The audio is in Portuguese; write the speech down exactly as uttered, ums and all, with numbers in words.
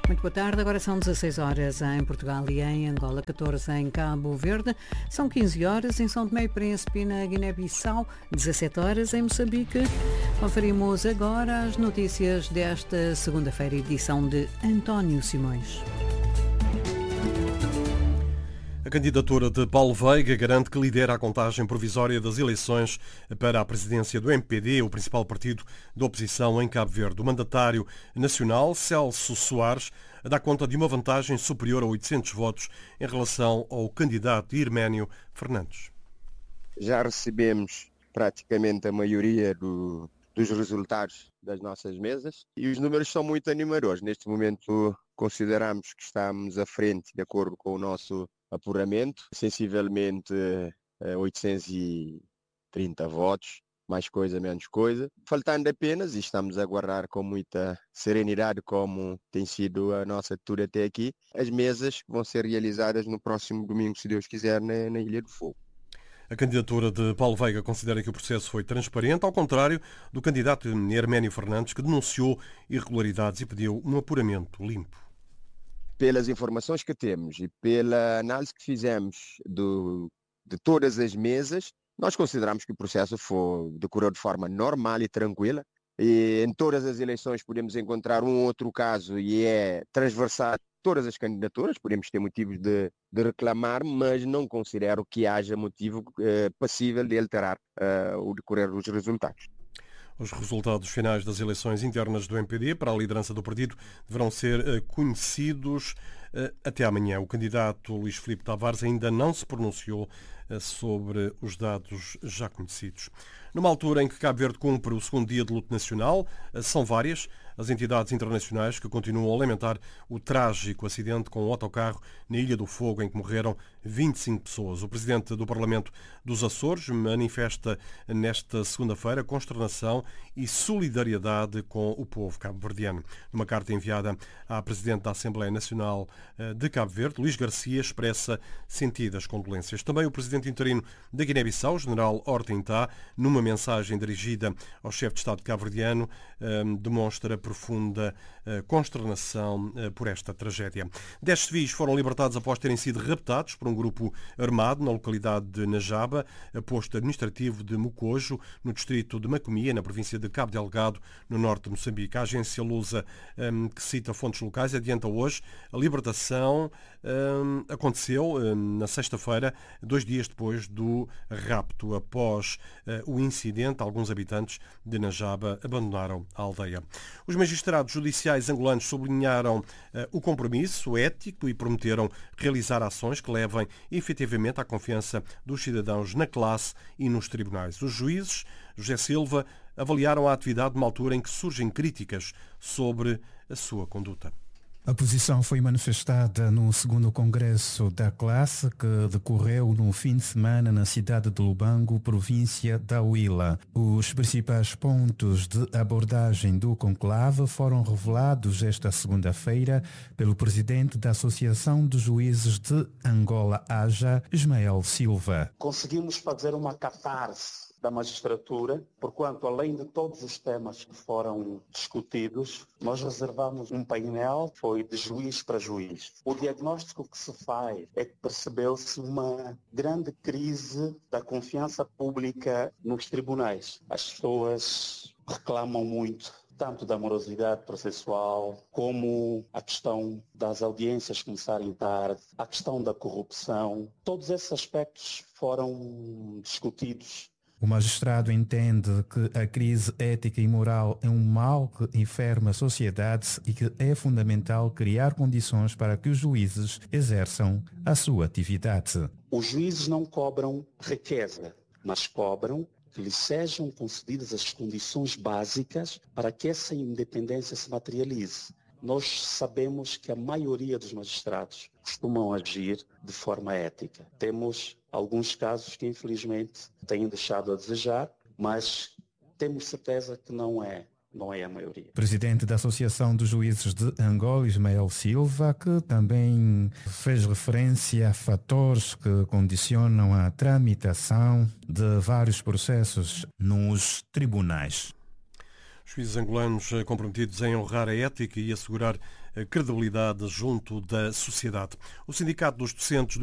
Muito boa tarde, agora são dezasseis horas em Portugal e em Angola, catorze em Cabo Verde, são quinze horas em São Tomé e Príncipe na Guiné-Bissau, dezassete horas em Moçambique. Conferimos agora as notícias desta segunda-feira, edição de António Simões. A candidatura de Paulo Veiga garante que lidera a contagem provisória das eleições para a presidência do M P D, o principal partido da oposição em Cabo Verde. O mandatário nacional, Celso Soares, dá conta de uma vantagem superior a oitocentos votos em relação ao candidato Irménio Fernandes. Já recebemos praticamente a maioria do, dos resultados das nossas mesas e os números são muito animadores. Neste momento consideramos que estamos à frente, de acordo com o nosso apuramento, sensivelmente eh, oitocentos e trinta votos, mais coisa, menos coisa. Faltando apenas, e estamos a aguardar com muita serenidade, como tem sido a nossa tour até aqui, as mesas que vão ser realizadas no próximo domingo, se Deus quiser, na, na Ilha do Fogo. A candidatura de Paulo Veiga considera que o processo foi transparente, ao contrário do candidato Irménio Fernandes, que denunciou irregularidades e pediu um apuramento limpo. Pelas informações que temos e pela análise que fizemos do, de todas as mesas, nós consideramos que o processo foi, decorreu de forma normal e tranquila. E em todas as eleições podemos encontrar um outro caso e é transversal todas as candidaturas, podemos ter motivos de, de reclamar, mas não considero que haja motivo eh, passível de alterar eh, o decorrer dos resultados. Os resultados finais das eleições internas do M P D para a liderança do partido deverão ser conhecidos até amanhã. O candidato Luís Filipe Tavares ainda não se pronunciou sobre os dados já conhecidos. Numa altura em que Cabo Verde cumpre o segundo dia de luto nacional, são várias as entidades internacionais que continuam a lamentar o trágico acidente com um autocarro na Ilha do Fogo, em que morreram vinte e cinco pessoas. O presidente do Parlamento dos Açores manifesta nesta segunda-feira consternação e solidariedade com o povo cabo-verdiano. Numa carta enviada à presidente da Assembleia Nacional de Cabo Verde, Luís Garcia expressa sentidas condolências. Também o presidente interino da Guiné-Bissau, general Horta Intá, numa mensagem dirigida ao chefe de Estado cabo-verdiano, demonstra profunda consternação por esta tragédia. Dez civis foram libertados após terem sido raptados por um grupo armado na localidade de Najaba, posto administrativo de Mocojo, no distrito de Macomia, na província de Cabo Delgado, no norte de Moçambique. A agência lusa, que cita fontes locais, adianta hoje a libertação aconteceu na sexta-feira, dois dias depois do rapto. Após o incidente, alguns habitantes de Najaba abandonaram a aldeia. Os magistrados judiciais angolanos sublinharam o compromisso ético e prometeram realizar ações que levem efetivamente à confiança dos cidadãos na classe e nos tribunais. Os juízes, José Silva, avaliaram a atividade numa altura em que surgem críticas sobre a sua conduta. A posição foi manifestada no segundo congresso da classe, que decorreu no fim de semana na cidade de Lubango, província da Huila. Os principais pontos de abordagem do conclave foram revelados esta segunda-feira pelo presidente da Associação de Juízes de Angola, AJA, Ismael Silva. Conseguimos fazer uma catarse da magistratura, porquanto, além de todos os temas que foram discutidos, nós reservamos um painel, foi de juiz para juiz. O diagnóstico que se faz é que percebeu-se uma grande crise da confiança pública nos tribunais. As pessoas reclamam muito, tanto da morosidade processual, como a questão das audiências começarem tarde, a questão da corrupção. Todos esses aspectos foram discutidos. O magistrado entende que a crise ética e moral é um mal que enferma a sociedade e que é fundamental criar condições para que os juízes exerçam a sua atividade. Os juízes não cobram riqueza, mas cobram que lhes sejam concedidas as condições básicas para que essa independência se materialize. Nós sabemos que a maioria dos magistrados costumam agir de forma ética. Temos alguns casos que, infelizmente, têm deixado a desejar, mas temos certeza que não é, não é a maioria. Presidente da Associação dos Juízes de Angola, Ismael Silva, que também fez referência a fatores que condicionam a tramitação de vários processos nos tribunais. Os juízes angolanos comprometidos em honrar a ética e assegurar a credibilidade junto da sociedade. O Sindicato dos Docentes